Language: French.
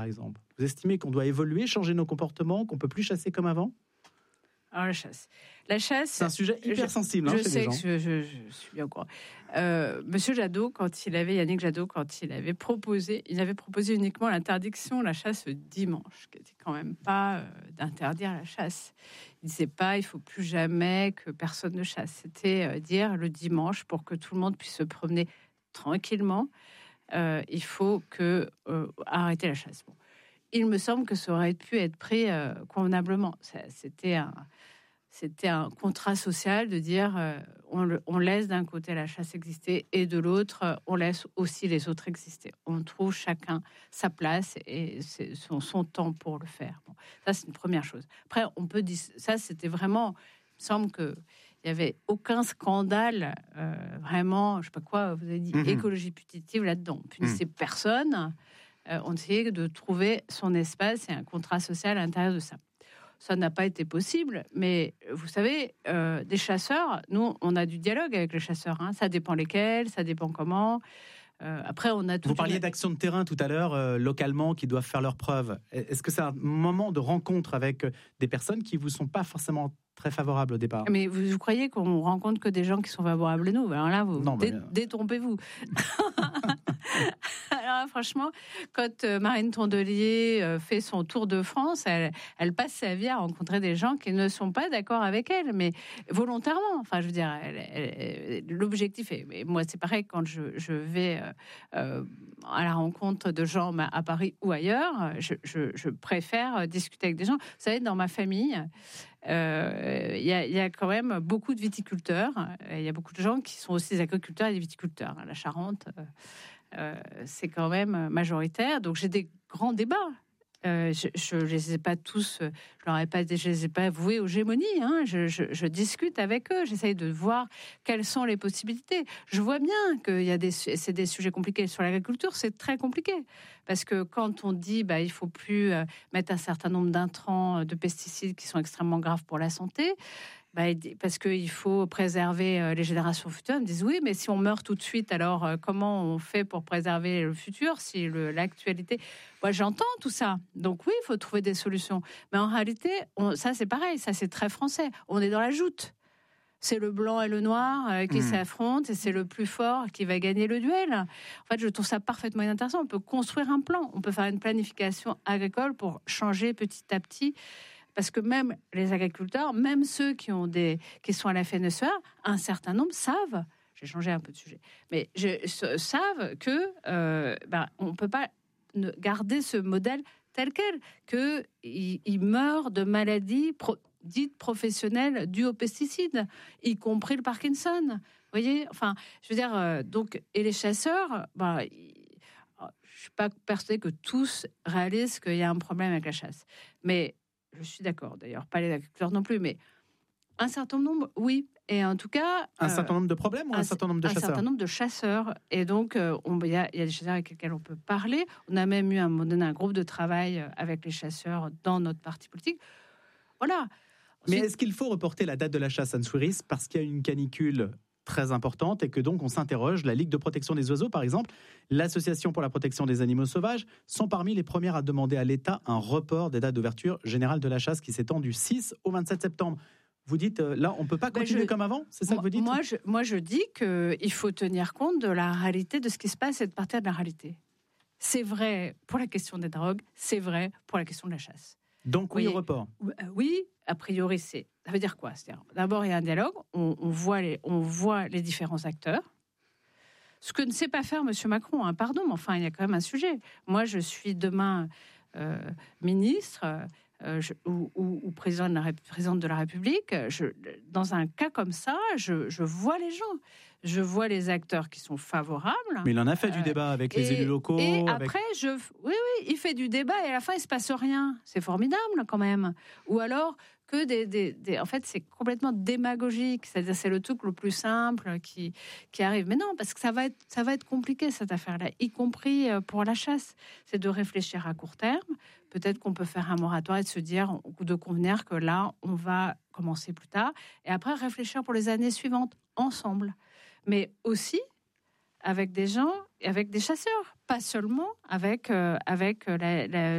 par exemple. Vous estimez qu'on doit évoluer, changer nos comportements, qu'on ne peut plus chasser comme avant ? Alors la chasse, c'est un sujet hyper sensible. Je sais que je suis bien au courant. Monsieur Jadot, Yannick Jadot, quand il avait proposé uniquement l'interdiction de la chasse le dimanche, qui n'était quand même pas d'interdire la chasse. Il disait pas, il faut plus jamais que personne ne chasse. C'était dire le dimanche pour que tout le monde puisse se promener tranquillement. Il faut arrêter la chasse. Bon. Il me semble que ça aurait pu être pris convenablement. C'était un contrat social de dire on laisse d'un côté la chasse exister et de l'autre, on laisse aussi les autres exister. On trouve chacun sa place et son temps pour le faire. Bon, ça, c'est une première chose. Après, on peut dire... Ça, c'était vraiment... Il me semble qu'il n'y avait aucun scandale, vraiment, je ne sais pas quoi, vous avez dit, écologie punitive là-dedans. On punissait personne. On essayait de trouver son espace et un contrat social à l'intérieur de ça. Ça n'a pas été possible, mais vous savez, des chasseurs, nous, on a du dialogue avec les chasseurs. Ça dépend lesquels, ça dépend comment. Après, on a tout. Vous parliez d'actions de terrain tout à l'heure, localement, qui doivent faire leurs preuves. Est-ce que c'est un moment de rencontre avec des personnes qui ne vous sont pas forcément très favorables au départ ? Mais vous croyez qu'on rencontre que des gens qui sont favorables à nous ? Alors là, détrompez-vous. Alors franchement, quand Marine Tondelier fait son tour de France, elle passe sa vie à rencontrer des gens qui ne sont pas d'accord avec elle, mais volontairement. Enfin, je veux dire, l'objectif est... Mais moi, c'est pareil quand je vais à la rencontre de gens à Paris ou ailleurs, je préfère discuter avec des gens. Vous savez, dans ma famille, il y a quand même beaucoup de viticulteurs. Il y a beaucoup de gens qui sont aussi des agriculteurs et des viticulteurs. La Charente... c'est quand même majoritaire, donc j'ai des grands débats. Je les ai pas tous, je les ai pas voués aux gémonies. Je discute avec eux, j'essaye de voir quelles sont les possibilités. Je vois bien c'est des sujets compliqués sur l'agriculture, c'est très compliqué parce que quand on dit il faut plus mettre un certain nombre d'intrants, de pesticides qui sont extrêmement graves pour la santé. Parce qu'il faut préserver les générations futures. Ils me disent oui, mais si on meurt tout de suite, alors comment on fait pour préserver le futur si l'actualité... Moi, j'entends tout ça. Donc oui, il faut trouver des solutions. Mais en réalité, ça c'est pareil, ça c'est très français. On est dans la joute. C'est le blanc et le noir qui s'affrontent et c'est le plus fort qui va gagner le duel. En fait, je trouve ça parfaitement inintéressant. On peut construire un plan, on peut faire une planification agricole pour changer petit à petit. Parce que même les agriculteurs, même ceux qui sont à la FNSEA, un certain nombre savent, j'ai changé un peu de sujet, mais savent que on ne peut pas garder ce modèle tel quel, qu'ils meurent de maladies dites professionnelles dues aux pesticides, y compris le Parkinson. Vous voyez, enfin, je veux dire, donc, et les chasseurs, je suis pas persuadée que tous réalisent qu'il y a un problème avec la chasse, mais je suis d'accord, d'ailleurs, pas les agriculteurs non plus, mais un certain nombre, oui. Et en tout cas... Un certain nombre de problèmes ou un certain nombre de chasseurs ? Un certain nombre de chasseurs. Et donc, il y a des chasseurs avec lesquels on peut parler. On a même eu à un moment donné un groupe de travail avec les chasseurs dans notre parti politique. Voilà. Mais est-ce qu'il faut reporter la date de la chasse, Anne Souiris, parce qu'il y a une canicule très importante et que donc on s'interroge. La Ligue de protection des oiseaux, par exemple, l'Association pour la protection des animaux sauvages, sont parmi les premières à demander à l'État un report des dates d'ouverture générale de la chasse qui s'étend du 6 au 27 septembre. Vous dites, là, on ne peut pas continuer comme avant ? C'est ça que vous dites ? Moi, je dis qu'il faut tenir compte de la réalité, de ce qui se passe et de partir de la réalité. C'est vrai pour la question des drogues, c'est vrai pour la question de la chasse. Donc oui, au report. Oui, a priori, ça veut dire quoi ? C'est-à-dire, d'abord, il y a un dialogue, on voit les différents acteurs. Ce que ne sait pas faire M. Macron, pardon, mais enfin, il y a quand même un sujet. Moi, je suis demain ministre ou présidente de la République. Dans un cas comme ça, je vois les gens. Je vois les acteurs qui sont favorables. Mais il en a fait du débat avec les élus locaux. Et après, oui, il fait du débat et à la fin, il ne se passe rien. C'est formidable quand même. Ou alors que en fait, c'est complètement démagogique. C'est-à-dire, c'est le truc le plus simple qui arrive. Mais non, parce que ça va être compliqué cette affaire-là, y compris pour la chasse. C'est de réfléchir à court terme. Peut-être qu'on peut faire un moratoire et de se dire, de convenir que là, on va commencer plus tard. Et après, réfléchir pour les années suivantes, ensemble. Mais aussi avec des gens avec des chasseurs, pas seulement avec